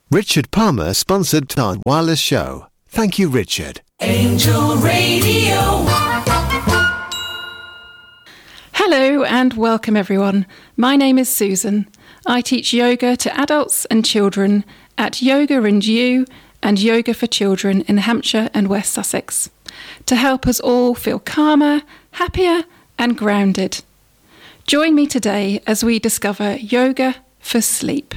Richard Palmer sponsored Time Wireless Show. Thank you, Richard. Angel Radio. Hello and welcome everyone. My name is Susan. I teach yoga to adults and children at Yoga and You and Yoga for Children in Hampshire and West Sussex to help us all feel calmer, happier and grounded. Join me today as we discover yoga for sleep.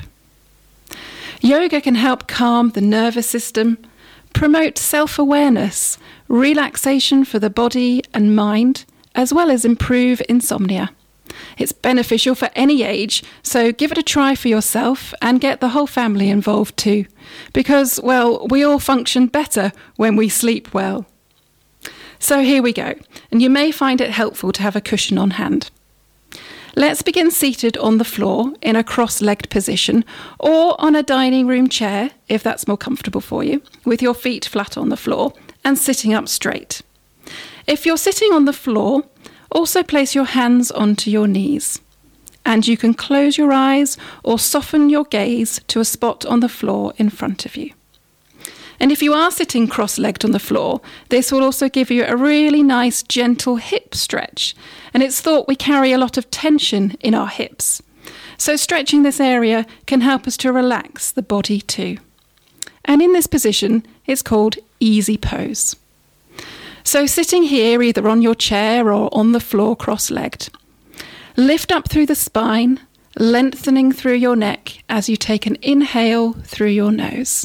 Yoga can help calm the nervous system, promote self-awareness, relaxation for the body and mind, as well as improve insomnia. It's beneficial for any age, so give it a try for yourself and get the whole family involved too, because, well, we all function better when we sleep well. So here we go, and you may find it helpful to have a cushion on hand. Let's begin seated on the floor in a cross-legged position or on a dining room chair, if that's more comfortable for you, with your feet flat on the floor and sitting up straight. If you're sitting on the floor, also place your hands onto your knees. And you can close your eyes or soften your gaze to a spot on the floor in front of you. And if you are sitting cross-legged on the floor, this will also give you a really nice gentle hip stretch. And it's thought we carry a lot of tension in our hips. So stretching this area can help us to relax the body too. And in this position, it's called easy pose. So sitting here either on your chair or on the floor cross-legged. Lift up through the spine, lengthening through your neck as you take an inhale through your nose.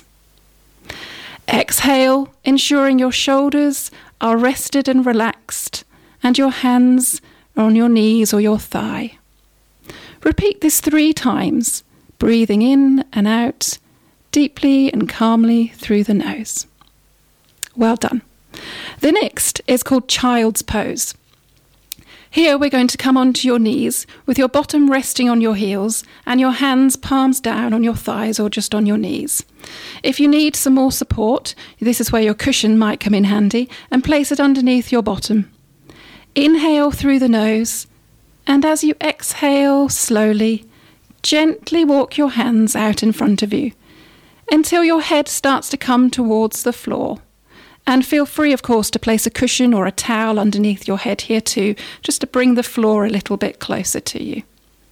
Exhale, ensuring your shoulders are rested and relaxed, and your hands are on your knees or your thigh. Repeat this 3 times, breathing in and out, deeply and calmly through the nose. Well done. The next is called Child's Pose. Here we're going to come onto your knees with your bottom resting on your heels and your hands palms down on your thighs or just on your knees. If you need some more support, this is where your cushion might come in handy, and place it underneath your bottom. Inhale through the nose, and as you exhale slowly, gently walk your hands out in front of you until your head starts to come towards the floor. And feel free, of course, to place a cushion or a towel underneath your head here too, just to bring the floor a little bit closer to you.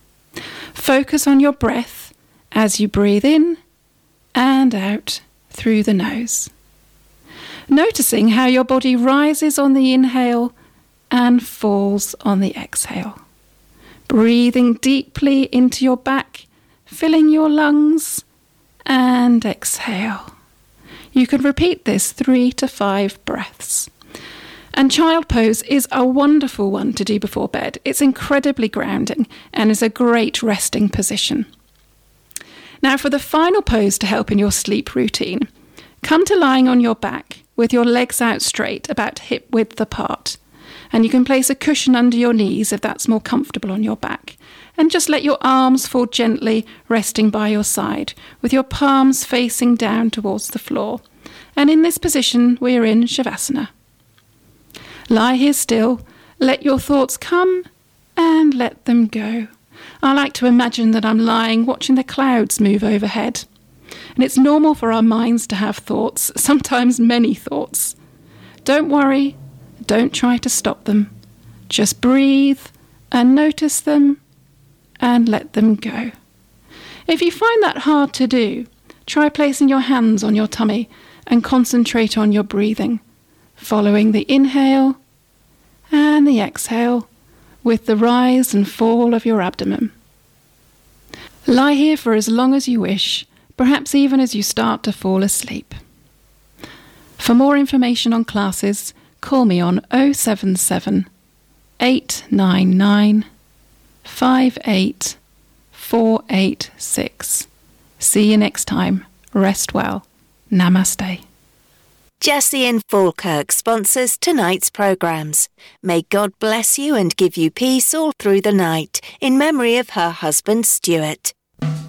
Focus on your breath as you breathe in and out through the nose. Noticing how your body rises on the inhale and falls on the exhale. Breathing deeply into your back, filling your lungs, and exhale. You can repeat this 3 to 5 breaths. And child pose is a wonderful one to do before bed. It's incredibly grounding and is a great resting position. Now for the final pose to help in your sleep routine, come to lying on your back with your legs out straight, about hip width apart. And you can place a cushion under your knees if that's more comfortable on your back. And just let your arms fall gently, resting by your side, with your palms facing down towards the floor. And in this position, we're in Shavasana. Lie here still, let your thoughts come and let them go. I like to imagine that I'm lying watching the clouds move overhead. And it's normal for our minds to have thoughts, sometimes many thoughts. Don't worry, don't try to stop them. Just breathe and notice them and let them go. If you find that hard to do, try placing your hands on your tummy and concentrate on your breathing, following the inhale and the exhale with the rise and fall of your abdomen. Lie here for as long as you wish, perhaps even as you start to fall asleep. For more information on classes, call me on 077 899 58486. See you next time. Rest well. Namaste. Jessie and Falkirk sponsors tonight's programmes. May God bless you and give you peace all through the night, in memory of her husband Stuart.